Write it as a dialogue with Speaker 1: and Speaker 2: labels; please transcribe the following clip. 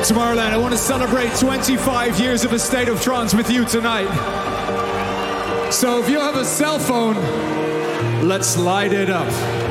Speaker 1: Tomorrowland. I want to celebrate 25 years of A State of Trance with you tonight. So if you have a cell phone, let's light it up.